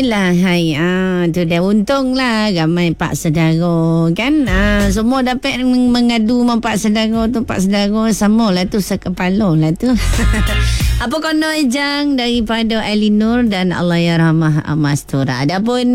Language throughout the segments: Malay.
Itulah hai. Tu dah untunglah ramai pak saudara kan. Semua dapat mengadu sama pak saudara tu. Pak saudara samalah tu sekepala lah tu. Apa kena ejang daripada Elinor dan Allahyarhamah Mastura. Adapun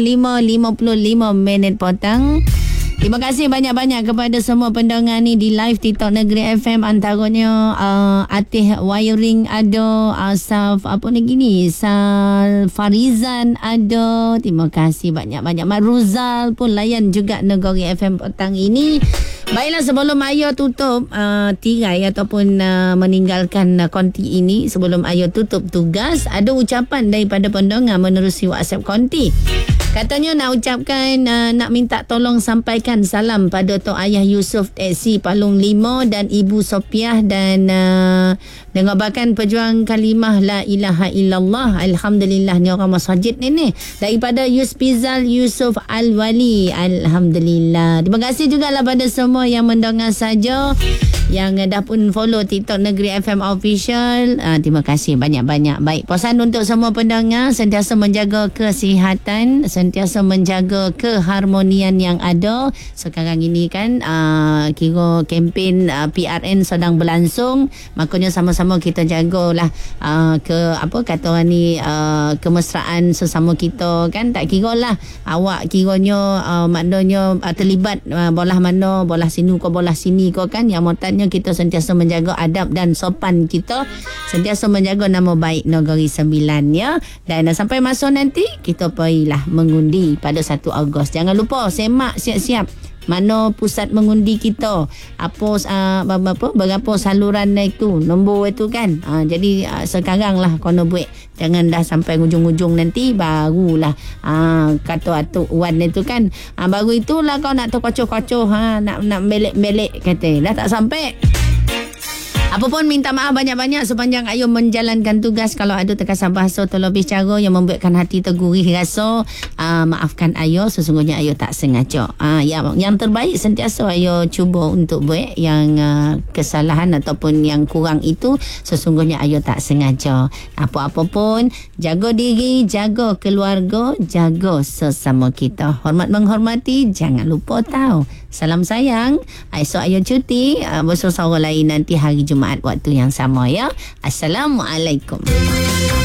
5:55 petang. Terima kasih banyak-banyak kepada semua pendengar ni di live TikTok Negeri FM. Antaranya Atih Wiring ada, Asaf apa lagi ni, Sal Farizan ada. Terima kasih banyak-banyak. Mak Ruzal pun layan juga Negeri FM petang ini. Baiklah, sebelum Ayo tutup tirai ataupun meninggalkan konti ini, sebelum Ayo tutup tugas, ada ucapan daripada pendengar menerusi WhatsApp konti. Katanya nak ucapkan, nak minta tolong sampaikan salam pada Tok Ayah Yusof Taksi Palung 5 dan Ibu Sopiah dan dengarkan pejuang kalimah La ilaha illallah. Alhamdulillah, ni orang masjid ni. Daripada Yuspizal Yusof Al-Wali. Alhamdulillah. Terima kasih juga lah pada semua yang mendengar saja, yang dah pun follow TikTok Negeri FM Official. Terima kasih banyak-banyak. Baik, pesan untuk semua pendengar, sentiasa menjaga kesihatan, sentiasa menjaga keharmonian yang ada. Sekarang ini kan kira kempen PRN sedang berlangsung, makanya sama-sama kita jagalah kata orang ni, kemesraan sesama kita kan. Tak kira lah awak kiranya maknanya terlibat bolah mana, bolah sini ke bolah sini ke kan. Yang motannya kita sentiasa menjaga adab dan sopan kita, sentiasa menjaga nama baik Negeri Sembilan ya. Dan sampai masa nanti kita pergilah mengundi pada 1 Ogos. Jangan lupa semak siap-siap mana pusat mengundi kita, berapa saluran itu, nombor itu kan. Jadi sekarang lah kena buat, jangan dah sampai hujung-hujung nanti barulah kata atuk wan itu kan. Baru itulah kau nak terkocoh-kocoh, nak belek-belek kata dah tak sampai. Apa pun minta maaf banyak-banyak sepanjang Ayu menjalankan tugas. Kalau ada terkasar bahasa terlebih cara yang membuatkan hati tergurih rasa, maafkan Ayu. Sesungguhnya Ayu tak sengaja. Yang terbaik sentiasa Ayu cuba untuk buat. Yang kesalahan ataupun yang kurang itu sesungguhnya Ayu tak sengaja. Apa-apa pun, jaga diri, jaga keluarga, jaga sesama kita. Hormat menghormati, jangan lupa tahu. Salam sayang. Esok Ayu cuti bersama lain nanti hari Jumaat waktu yang sama ya. Assalamualaikum.